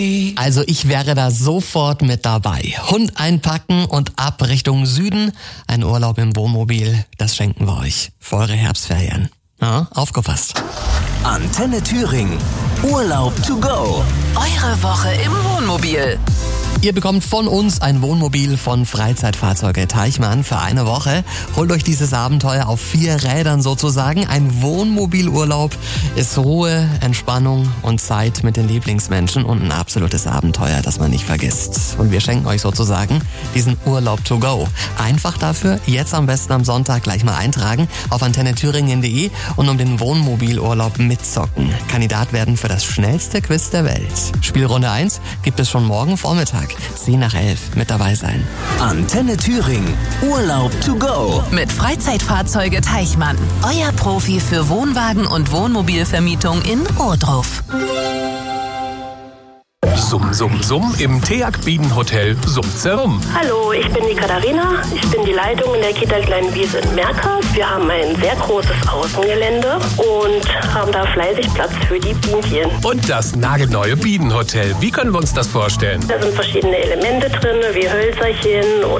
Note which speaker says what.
Speaker 1: Also ich wäre da sofort mit dabei. Hund einpacken und ab Richtung Süden. Ein Urlaub im Wohnmobil, das schenken wir euch für eure Herbstferien. Ja, aufgepasst.
Speaker 2: Antenne Thüringen. Urlaub to go.
Speaker 3: Eure Woche im Wohnmobil.
Speaker 1: Ihr bekommt von uns ein Wohnmobil von Freizeitfahrzeuge Teichmann für eine Woche. Holt euch dieses Abenteuer auf 4 Rädern sozusagen. Ein Wohnmobilurlaub ist Ruhe, Entspannung und Zeit mit den Lieblingsmenschen und ein absolutes Abenteuer, das man nicht vergisst. Und wir schenken euch sozusagen diesen Urlaub to go. Einfach dafür jetzt am besten am Sonntag gleich mal eintragen auf antennethüringen.de und um den Wohnmobilurlaub mitzocken. Kandidat werden für das schnellste Quiz der Welt. Spielrunde 1 gibt es schon morgen Vormittag. 10 nach 11 mit dabei sein.
Speaker 2: Antenne Thüringen. Urlaub to go.
Speaker 3: Mit Freizeitfahrzeuge Teichmann. Euer Profi für Wohnwagen- und Wohnmobilvermietung in Ohrdruf.
Speaker 4: Summ, summ, summ, im TEAG Bienenhotel summt's herum.
Speaker 5: Hallo, ich bin die Katharina. Ich bin die Leitung in der Kita Kleine Wiese in Merkers. Wir haben ein sehr großes Außengelände und haben da fleißig Platz für die Bienchen.
Speaker 4: Und das nagelneue Bienenhotel. Wie können wir uns das vorstellen?
Speaker 5: Da sind verschiedene Elemente drin, wie Hölzerchen